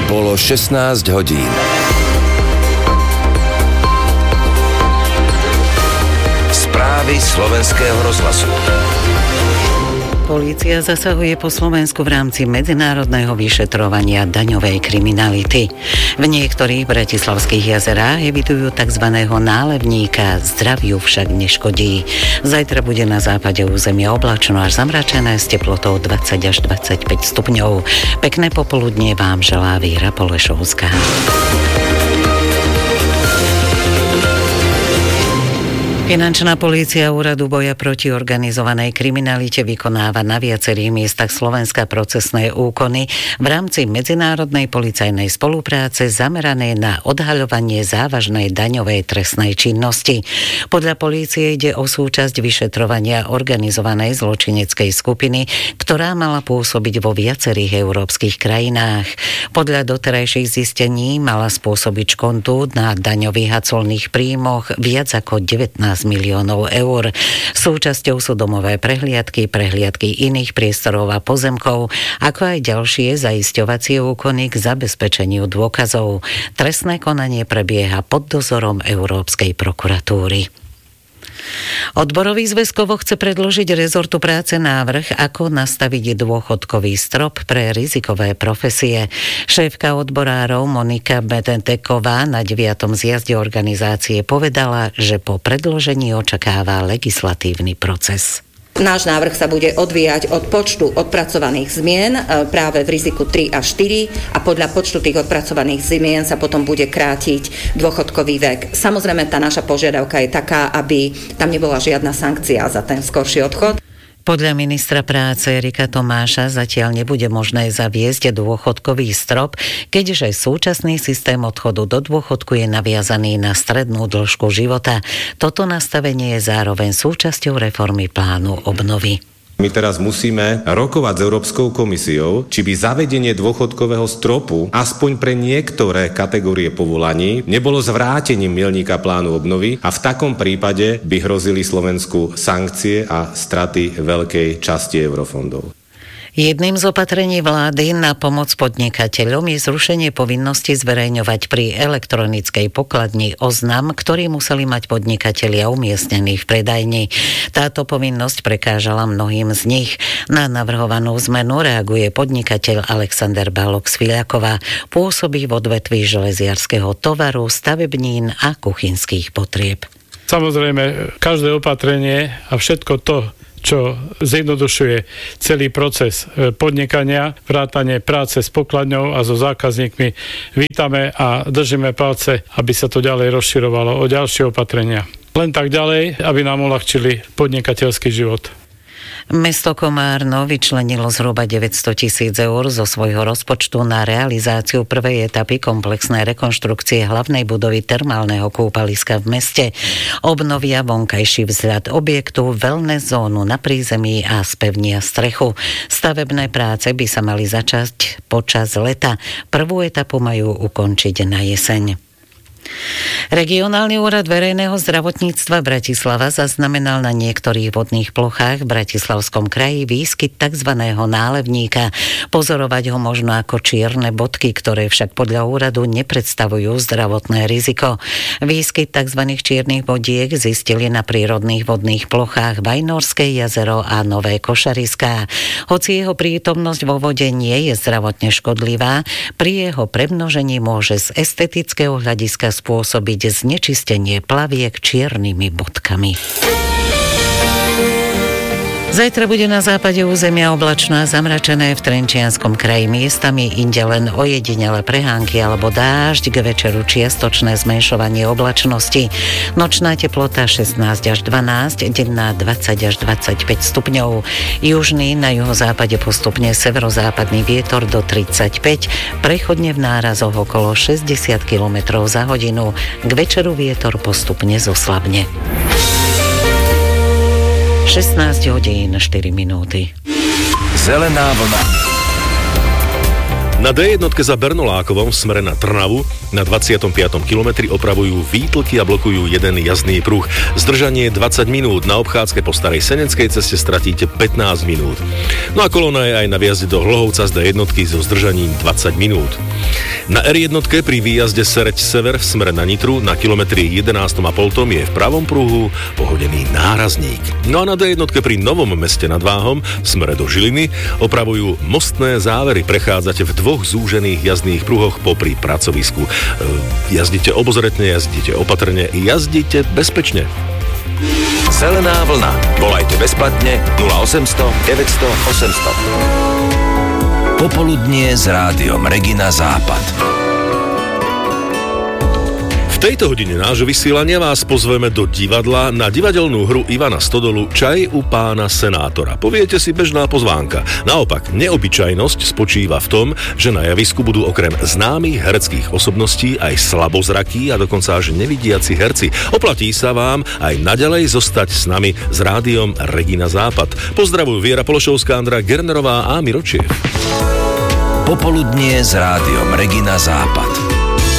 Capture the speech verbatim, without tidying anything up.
Bolo šestnásť hodín. Správy slovenského rozhlasu. Polícia zasahuje po Slovensku v rámci medzinárodného vyšetrovania daňovej kriminality. V niektorých bratislavských jazerách evidujú tzv. Nálevníka, zdraviu však neškodí. Zajtra bude na západe územia oblačno až zamračené s teplotou dvadsať až dvadsaťpäť stupňov. Pekné popoludnie vám želá Víra Polešovská. Finančná polícia Úradu boja proti organizovanej kriminalite vykonáva na viacerých miestach Slovenska procesné úkony v rámci medzinárodnej policajnej spolupráce zamerané na odhaľovanie závažnej daňovej trestnej činnosti. Podľa polície ide o súčasť vyšetrovania organizovanej zločineckej skupiny, ktorá mala pôsobiť vo viacerých európskych krajinách. Podľa doterajších zistení mala spôsobiť škodu na daňových a colných príjmoch viac ako devätnásť miliónov eur. Súčasťou sú domové prehliadky, prehliadky iných priestorov a pozemkov, ako aj ďalšie zaisťovacie úkony k zabezpečeniu dôkazov. Trestné konanie prebieha pod dozorom Európskej prokuratúry. Odborový zväzkovo chce predložiť rezortu práce návrh, ako nastaviť dôchodkový strop pre rizikové profesie. Šéfka odborárov Monika Bedenteková na deviatom zjazde organizácie povedala, že po predložení očakáva legislatívny proces. Náš návrh sa bude odvíjať od počtu odpracovaných zmien práve v riziku tri a štyri a podľa počtu tých odpracovaných zmien sa potom bude krátiť dôchodkový vek. Samozrejme, tá naša požiadavka je taká, aby tam nebola žiadna sankcia za ten skorší odchod. Podľa ministra práce Erika Tomáša zatiaľ nebude možné zaviesť dôchodkový strop, keďže súčasný systém odchodu do dôchodku je naviazaný na strednú dĺžku života. Toto nastavenie je zároveň súčasťou reformy plánu obnovy. My teraz musíme rokovať s Európskou komisiou, či by zavedenie dôchodkového stropu aspoň pre niektoré kategórie povolaní nebolo zvrátením milníka plánu obnovy a v takom prípade by hrozili Slovensku sankcie a straty veľkej časti eurofondov. Jedným z opatrení vlády na pomoc podnikateľom je zrušenie povinnosti zverejňovať pri elektronickej pokladni oznam, ktorý museli mať podnikatelia umiestnených v predajni. Táto povinnosť prekážala mnohým z nich. Na navrhovanú zmenu reaguje podnikateľ Alexander Balok z Filiakova. Pôsobí v odvetví železiarskeho tovaru, stavebnín a kuchynských potrieb. Samozrejme, každé opatrenie a všetko to, čo zjednodušuje celý proces podnikania, vrátane práce s pokladňou a so zákazníkmi, vítame a držíme palce, aby sa to ďalej rozširovalo o ďalšie opatrenia. Len tak ďalej, aby nám uľahčili podnikateľský život. Mesto Komárno vyčlenilo zhruba deväťsto tisíc eur zo svojho rozpočtu na realizáciu prvej etapy komplexnej rekonštrukcie hlavnej budovy termálneho kúpaliska v meste. Obnovia vonkajší vzhľad objektu, wellness zónu na prízemí a spevnia strechu. Stavebné práce by sa mali začať počas leta. Prvú etapu majú ukončiť na jeseň. Regionálny úrad verejného zdravotníctva Bratislava zaznamenal na niektorých vodných plochách v Bratislavskom kraji výskyt tzv. Nálevníka. Pozorovať ho možno ako čierne bodky, ktoré však podľa úradu nepredstavujú zdravotné riziko. Výskyt tzv. Čiernych bodiek zistili na prírodných vodných plochách Vajnorské jazero a Nové Košariská. Hoci jeho prítomnosť vo vode nie je zdravotne škodlivá, pri jeho premnožení môže z estetického hľadiska spôsobiť znečistenie plaviek čiernymi bodkami. Zajtra bude na západe územia oblačno a zamračené, v Trenčianskom kraji miestami, inde len ojedinele prehánky alebo dážď, k večeru čiastočné zmenšovanie oblačnosti. Nočná teplota šestnásť až dvanásť, denná dvadsať až dvadsaťpäť stupňov. Južný, na juhozápade postupne severozápadný vietor do tridsaťpäť, prechodne v nárazoch okolo šesťdesiat kilometrov za hodinu. K večeru vietor postupne zoslabne. šestnásť hodín štyri minúty. Zelená vlna. Na dé jedna za Bernolákovom v smere na Trnavu na dvadsiatom piatom kilometri opravujú výtlky a blokujú jeden jazdný pruh. Zdržanie dvadsať minút, na obchádzke po Starej Seneckej ceste stratíte pätnásť minút. No a kolóna je aj na výjazde do Hlohovca z dé jedna so zdržaním dvadsať minút. Na er jedna pri výjazde Sereď Sever v smere na Nitru na kilometri jedenásť a pol je v pravom pruhu pohodený nárazník. No a na dé jedna pri Novom Meste nad Váhom v smere do Žiliny opravujú mostné závery. Prechádzate v dvoch zúžených jazdných pruhoch popri pracovisku. Jazdite obozretne, jazdite opatrne, jazdite bezpečne. Zelená vlna. Volajte bezplatne nula osemsto deväťsto osemsto. Popoludnie s rádiom Regina Západ. V tejto hodine nášho vysielania vás pozveme do divadla na divadelnú hru Ivana Stodolu Čaj u pána senátora. Poviete si, bežná pozvánka. Naopak, neobyčajnosť spočíva v tom, že na javisku budú okrem známych hereckých osobností aj slabozrakí a dokonca až nevidiaci herci. Oplatí sa vám aj naďalej zostať s nami s rádiom Regina Západ. Pozdravujú Viera Pološovská, Andrea Gernerová a Miročiev. Popoludnie s rádiom Regina Západ.